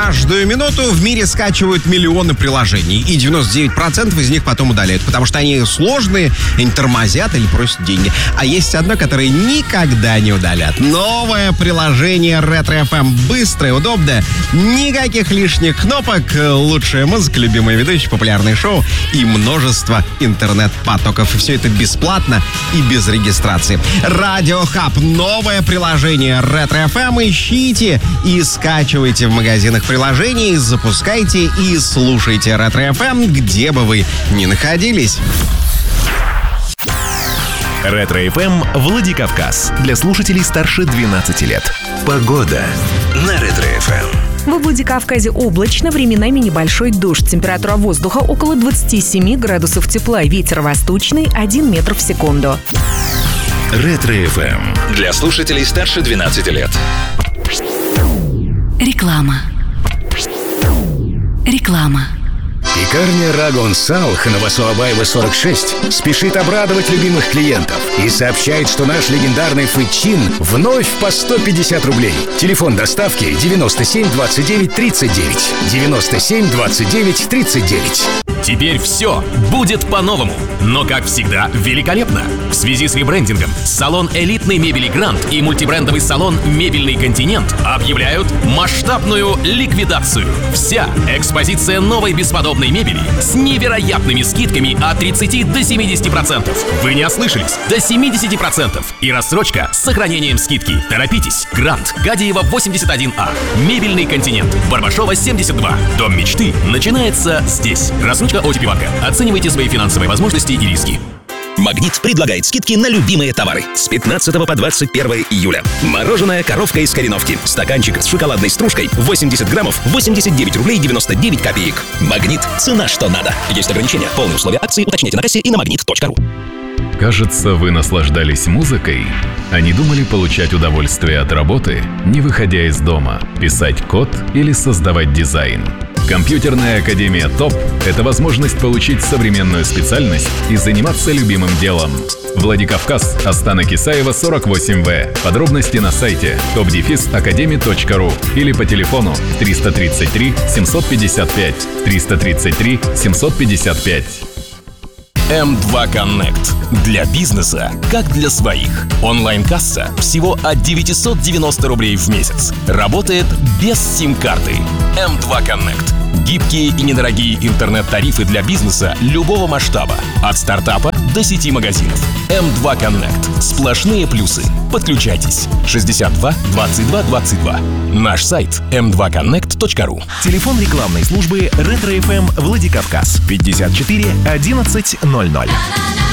Каждую минуту в мире скачивают миллионы приложений, и 99% из них потом удаляют, потому что они сложные, они тормозят или просят деньги. А есть одно, которое никогда не удалят. Новое приложение Ретро FM. Быстрое, удобное, никаких лишних кнопок, лучшая музыка, любимые ведущие, популярные шоу и множество интернет-потоков. И все это бесплатно и без регистрации. Радио Хаб. Новое приложение Ретро FM. Ищите и скачивайте в магазинах приложений, запускайте и слушайте Ретро FM, где бы вы ни находились. Ретро FM Владикавказ. Для слушателей старше 12 лет. Погода на Ретро FM. В Владикавказе облачно, временами небольшой дождь. Температура воздуха около 27 градусов тепла. Ветер восточный 1 метр в секунду. Ретро FM. Для слушателей старше 12 лет. Реклама. Реклама. Пекарня Рагон Салх на Васуабаева 46 спешит обрадовать любимых клиентов и сообщает, что наш легендарный фычин вновь по 150 рублей. Телефон доставки 97 29 39. 97 29 39. Теперь все будет по-новому, но, как всегда, великолепно. В связи с ребрендингом салон элитной мебели «Грант» и мультибрендовый салон «Мебельный континент» объявляют масштабную ликвидацию. Вся экспозиция новой бесподобной мебели с невероятными скидками от 30 до 70%. Вы не ослышались, до 70%. И рассрочка с сохранением скидки. Торопитесь. «Грант», Гадиева 81А. «Мебельный континент», Барбашова 72. Дом мечты начинается здесь. Рассрочка ОТП банка. Оценивайте свои финансовые возможности и риски. «Магнит» предлагает скидки на любимые товары с 15 по 21 июля. Мороженое «Коровка» из Кореновки. Стаканчик с шоколадной стружкой 80 граммов 89 рублей 99 копеек. «Магнит» – цена что надо. Есть ограничения. Полные условия акции уточните на кассе и на magnet.ru. Кажется, вы наслаждались музыкой, а не думали получать удовольствие от работы, не выходя из дома, писать код или создавать дизайн. Компьютерная академия ТОП – это возможность получить современную специальность и заниматься любимым делом. Владикавказ, Астана Кисаева, 48В. Подробности на сайте top-academy.ru или по телефону 333 755 333 755. М2 Connect. Для бизнеса, как для своих. Онлайн-касса всего от 990 рублей в месяц. Работает без сим-карты. М2 Connect. Гибкие и недорогие интернет-тарифы для бизнеса любого масштаба. От стартапа до сети магазинов. М2 Connect. Сплошные плюсы. Подключайтесь. 62 22 22. Наш сайт m2connect.ru. Телефон рекламной службы Ретро FM Владикавказ 54 11 00.